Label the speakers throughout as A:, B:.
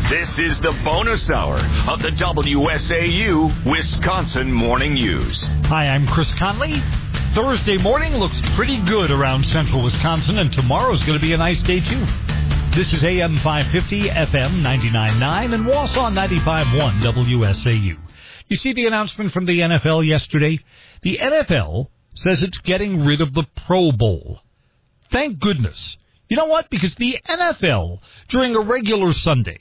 A: This is the bonus hour of the WSAU Wisconsin Morning News.
B: Hi, I'm Chris Conley. Thursday morning looks pretty good around central Wisconsin, and tomorrow's going to be a nice day, too. This is AM 550, FM 99.9, and Wausau 95.1 WSAU. You see the announcement from the NFL yesterday? The NFL says it's getting rid of the Pro Bowl. Thank goodness. You know what? Because the NFL, during a regular Sunday,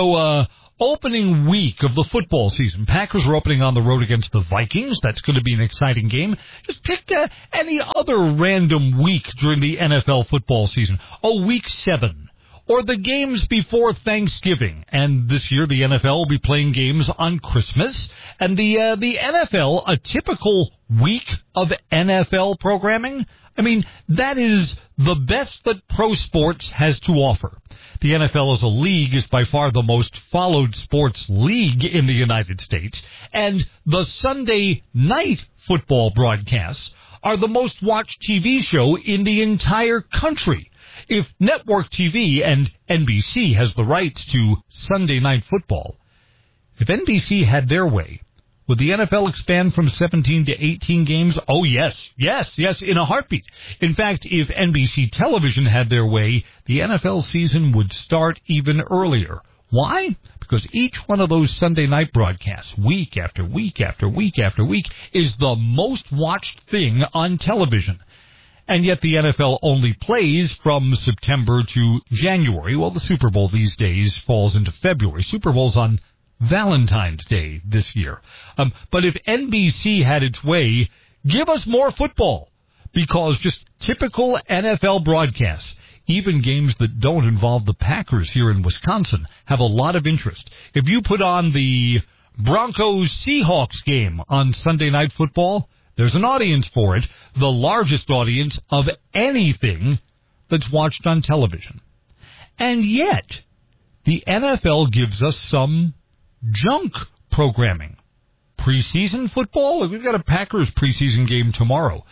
B: opening week of the football season, Packers are opening on the road against the Vikings. That's going to be an exciting game. Just pick any other random week during the NFL football season. Week 7. Or the games before Thanksgiving. And this year the NFL will be playing games on Christmas. And the NFL, a typical week of NFL programming, that is the best that pro sports has to offer. The NFL as a league is by far the most followed sports league in the United States. And the Sunday night football broadcasts are the most watched TV show in the entire country. If Network TV and NBC has the rights to Sunday night football, if NBC had their way, would the NFL expand from 17 to 18 games? Oh, yes, in a heartbeat. In fact, if NBC television had their way, the NFL season would start even earlier. Why? Because each one of those Sunday night broadcasts, week after week after week after week, is the most watched thing on television. And yet the NFL only plays from September to January. Well, the Super Bowl these days falls into February. Super Bowl's on Valentine's Day this year. But if NBC had its way, give us more football. Because just typical NFL broadcasts, even games that don't involve the Packers here in Wisconsin, have a lot of interest. If you put on the Broncos-Seahawks game on Sunday Night Football, there's an audience for it, the largest audience of anything that's watched on television. And yet, the NFL gives us some junk programming. Preseason football? We've got a Packers preseason game tomorrow.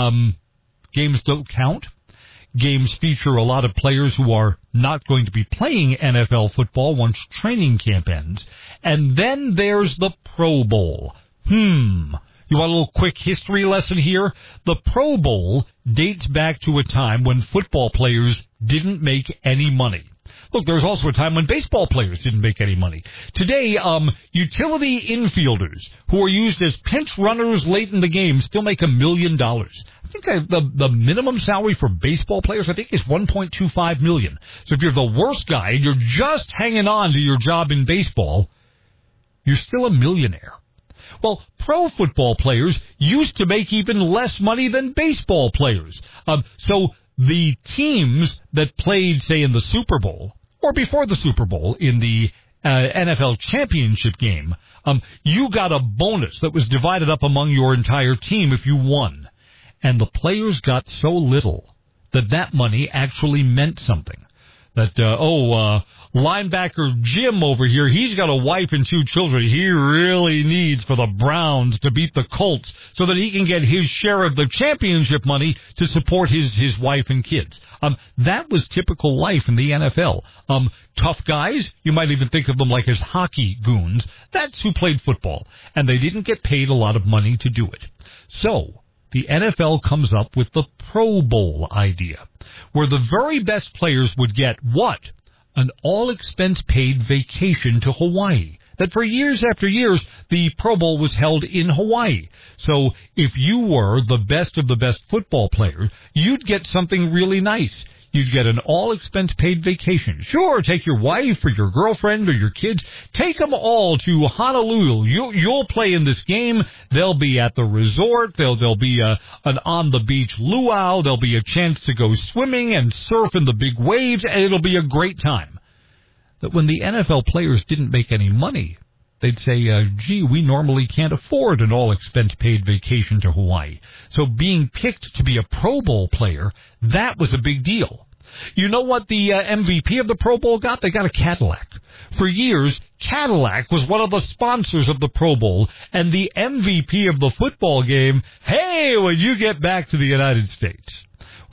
B: Games don't count. Games feature a lot of players who are not going to be playing NFL football once training camp ends. And then there's the Pro Bowl. You want a little quick history lesson here? The Pro Bowl dates back to a time when football players didn't make any money. Look, there was also a time when baseball players didn't make any money. Today, utility infielders who are used as pinch runners late in the game still make $1 million. I think the minimum salary for baseball players, I think, is $1.25 million. So if you're the worst guy and you're just hanging on to your job in baseball, you're still a millionaire. Well, pro football players used to make even less money than baseball players. So the teams that played, say, in the Super Bowl, or before the Super Bowl, in the NFL championship game, you got a bonus that was divided up among your entire team if you won. And the players got so little that money actually meant something. Linebacker Jim over here, he's got a wife and 2 children. He really needs for the Browns to beat the Colts so that he can get his share of the championship money to support his wife and kids. That was typical life in the NFL. Tough guys, you might even think of them like as hockey goons. That's who played football, and they didn't get paid a lot of money to do it. So the NFL comes up with the Pro Bowl idea, where the very best players would get what? An all-expense-paid vacation to Hawaii. That for years after years, the Pro Bowl was held in Hawaii. So if you were the best of the best football players, you'd get something really nice. You'd get an all-expense-paid vacation. Sure, take your wife or your girlfriend or your kids. Take them all to Honolulu. You'll play in this game. They'll be at the resort. There'll be an on-the-beach luau. There'll be a chance to go swimming and surf in the big waves, and it'll be a great time. That when the NFL players didn't make any money, they'd say, we normally can't afford an all-expense-paid vacation to Hawaii. So being picked to be a Pro Bowl player, that was a big deal. You know what the MVP of the Pro Bowl got? They got a Cadillac. For years, Cadillac was one of the sponsors of the Pro Bowl, and the MVP of the football game, hey, when you get back to the United States.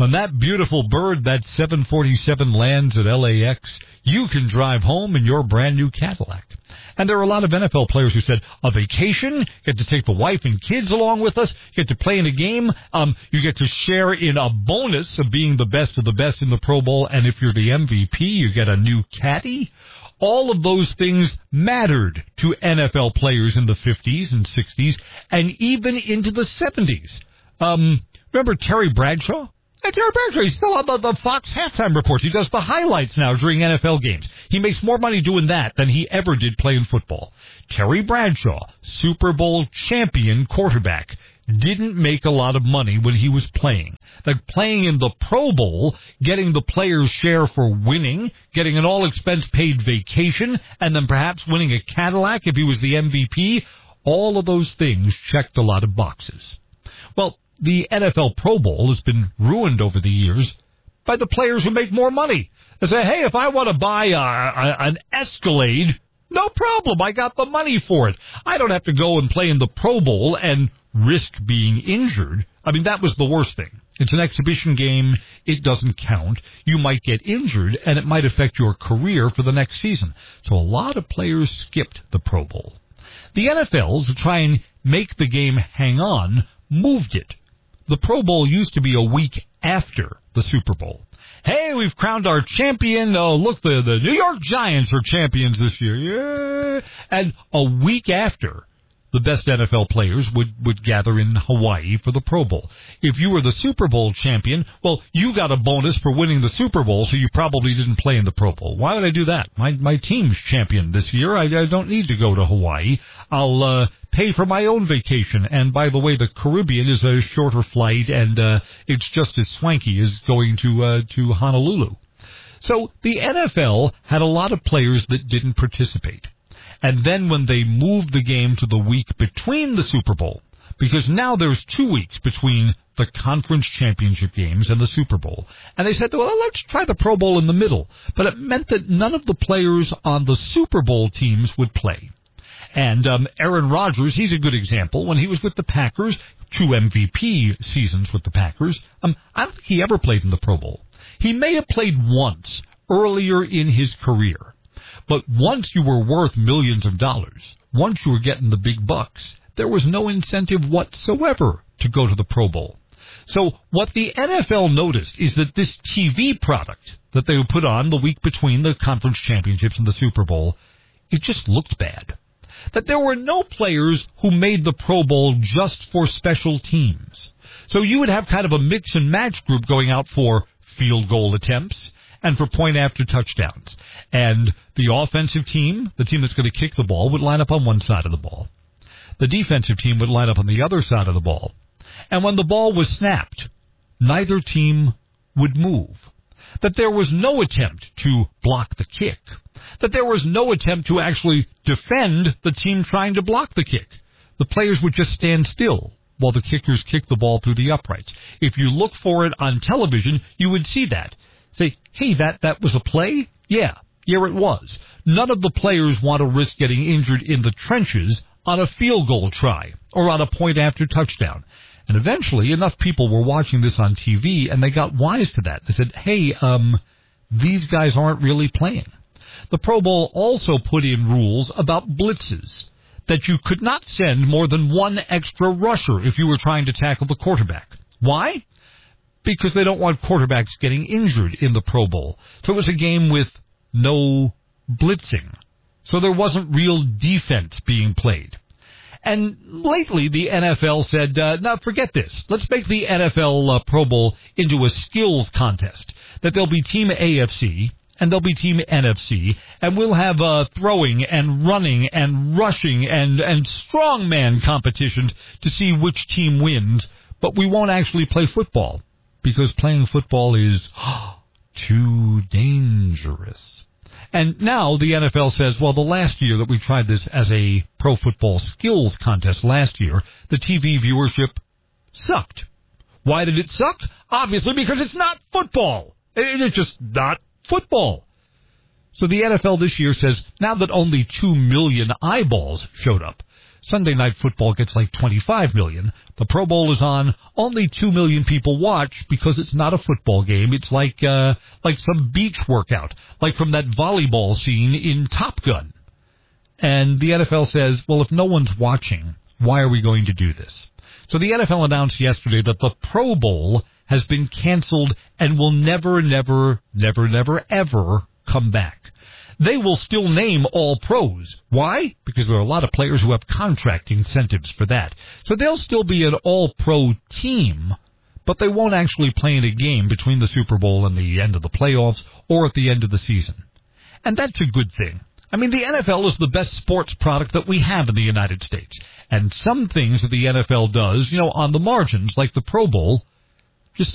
B: When that beautiful bird, that 747, lands at LAX, you can drive home in your brand new Cadillac. And there are a lot of NFL players who said, a vacation, get to take the wife and kids along with us, get to play in a game, you get to share in a bonus of being the best of the best in the Pro Bowl, and if you're the MVP, you get a new caddy. All of those things mattered to NFL players in the 50s and 60s, and even into the 70s. Remember Terry Bradshaw? Terry Bradshaw, he's still on the Fox halftime reports. He does the highlights now during NFL games. He makes more money doing that than he ever did playing football. Terry Bradshaw, Super Bowl champion quarterback, didn't make a lot of money when he was playing. Like playing in the Pro Bowl, getting the players' share for winning, getting an all-expense-paid vacation, and then perhaps winning a Cadillac if he was the MVP, all of those things checked a lot of boxes. Well, the NFL Pro Bowl has been ruined over the years by the players who make more money. They say, hey, if I want to buy an Escalade, no problem. I got the money for it. I don't have to go and play in the Pro Bowl and risk being injured. I mean, that was the worst thing. It's an exhibition game. It doesn't count. You might get injured, and it might affect your career for the next season. So a lot of players skipped the Pro Bowl. The NFL, to try and make the game hang on, moved it. The Pro Bowl used to be a week after the Super Bowl. Hey, we've crowned our champion. Oh, look, the New York Giants are champions this year. Yeah. And a week after, the best NFL players would gather in Hawaii for the Pro Bowl. If you were the Super Bowl champion, well, you got a bonus for winning the Super Bowl, so you probably didn't play in the Pro Bowl. Why would I do that? My team's champion this year. I don't need to go to Hawaii. I'll pay for my own vacation. And by the way, the Caribbean is a shorter flight, and it's just as swanky as going to Honolulu. So the NFL had a lot of players that didn't participate. And then when they moved the game to the week between the Super Bowl, because now there's 2 weeks between the conference championship games and the Super Bowl, and they said, well, let's try the Pro Bowl in the middle. But it meant that none of the players on the Super Bowl teams would play. And Aaron Rodgers, he's a good example. When he was with the Packers, 2 MVP seasons with the Packers, I don't think he ever played in the Pro Bowl. He may have played once earlier in his career. But once you were worth millions of dollars, once you were getting the big bucks, there was no incentive whatsoever to go to the Pro Bowl. So what the NFL noticed is that this TV product that they would put on the week between the conference championships and the Super Bowl, it just looked bad. That there were no players who made the Pro Bowl just for special teams. So you would have kind of a mix and match group going out for field goal attempts and for point-after touchdowns. And the offensive team, the team that's going to kick the ball, would line up on one side of the ball. The defensive team would line up on the other side of the ball. And when the ball was snapped, neither team would move. That there was no attempt to block the kick. That there was no attempt to actually defend the team trying to block the kick. The players would just stand still while the kickers kicked the ball through the uprights. If you look for it on television, you would see that. Say, hey, that was a play? Yeah, it was. None of the players want to risk getting injured in the trenches on a field goal try or on a point-after touchdown. And eventually, enough people were watching this on TV, and they got wise to that. They said, hey, these guys aren't really playing. The Pro Bowl also put in rules about blitzes, that you could not send more than one extra rusher if you were trying to tackle the quarterback. Why? Because they don't want quarterbacks getting injured in the Pro Bowl. So it was a game with no blitzing. So there wasn't real defense being played. And lately the NFL said, no, forget this. Let's make the NFL Pro Bowl into a skills contest. That there'll be Team AFC and there'll be Team NFC, and we'll have throwing and running and rushing and strongman competitions to see which team wins. But we won't actually play football, because playing football is too dangerous. And now the NFL says, well, the last year that we tried this as a pro football skills contest last year, the TV viewership sucked. Why did it suck? Obviously because it's not football. It's just not football. So the NFL this year says, now that only 2 million eyeballs showed up, Sunday Night Football gets like 25 million. The Pro Bowl is on. Only 2 million people watch because it's not a football game. It's like some beach workout, like from that volleyball scene in Top Gun. And the NFL says, well, if no one's watching, why are we going to do this? So the NFL announced yesterday that the Pro Bowl has been canceled and will never, ever come back. They will still name all pros. Why? Because there are a lot of players who have contract incentives for that. So they'll still be an all-pro team, but they won't actually play in a game between the Super Bowl and the end of the playoffs or at the end of the season. And that's a good thing. I mean, the NFL is the best sports product that we have in the United States. And some things that the NFL does, on the margins, like the Pro Bowl,